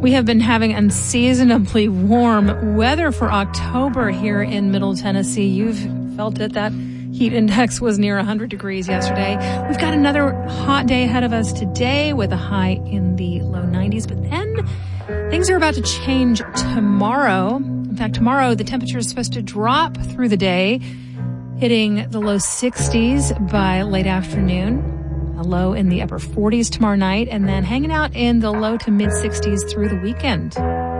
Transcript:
We have been having unseasonably warm weather for October here in Middle Tennessee. You've felt it. That heat index was near 100 degrees yesterday. We've got another hot day ahead of us today with a high in the low 90s. But then things are about to change tomorrow. In fact, tomorrow the temperature is supposed to drop through the day, hitting the low 60s by late afternoon. A low in the upper 40s tomorrow night, and then hanging out in the low to mid 60s through the weekend.